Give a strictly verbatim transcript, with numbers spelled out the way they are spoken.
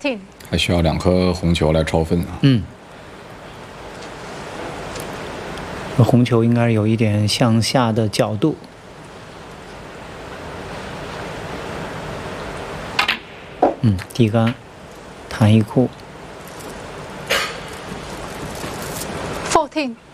fourteen， 还需要两颗红球来超分啊。 嗯，红球应该有一点向下的角度。嗯，低杆，弹一库。 fourteen。